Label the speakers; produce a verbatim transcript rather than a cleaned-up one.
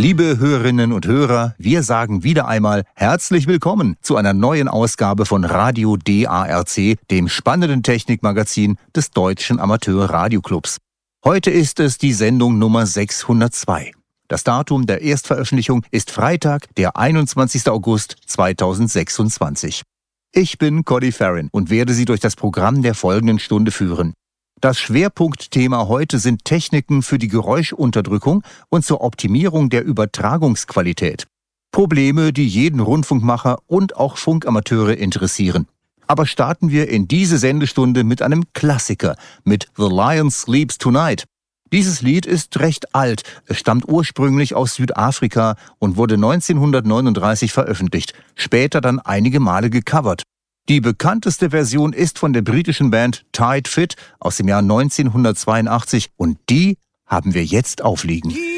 Speaker 1: Liebe Hörerinnen und Hörer, wir sagen wieder einmal herzlich willkommen zu einer neuen Ausgabe von Radio D A R C, dem spannenden Technikmagazin des Deutschen Amateur-Radioclubs. Heute ist es die Sendung Nummer sechshundertzwei. Das Datum der Erstveröffentlichung ist Freitag, der einundzwanzigster August zweitausendsechsundzwanzig. Ich bin Cody Farron und werde Sie durch das Programm der folgenden Stunde führen. Das Schwerpunktthema heute sind Techniken für die Geräuschunterdrückung und zur Optimierung der Übertragungsqualität. Probleme, die jeden Rundfunkmacher und auch Funkamateure interessieren. Aber starten wir in diese Sendestunde mit einem Klassiker, mit The Lion Sleeps Tonight. Dieses Lied ist recht alt, es stammt ursprünglich aus Südafrika und wurde neunzehnhundertneununddreißig veröffentlicht, später dann einige Male gecovert. Die bekannteste Version ist von der britischen Band Tight Fit aus dem Jahr neunzehnhundertzweiundachtzig und die haben wir jetzt aufliegen.